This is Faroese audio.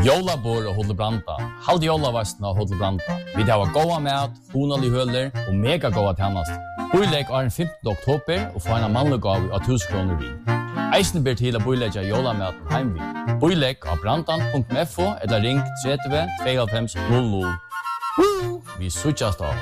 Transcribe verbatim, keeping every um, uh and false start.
Jólabor og Hotel Branda. Halde jólavastna og Hotel Branda. Vi har goda mat, honalig høler og mega goda tjänast. Boilegg er den femtende oktober og får en mannlig gav av tusen kroner vi. Eisen ber til å boilegge jólamaten heim vi. Boilegg av brandan punkt f o eller ring tretti tvåoghálvfems null null. Vi suttjast av